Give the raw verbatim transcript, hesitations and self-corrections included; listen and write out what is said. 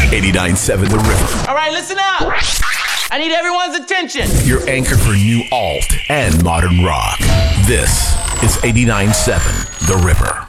eighty-nine point seven The River. All right, listen up. I need everyone's attention. Your anchor for new alt and modern rock. This is eighty-nine point seven The River.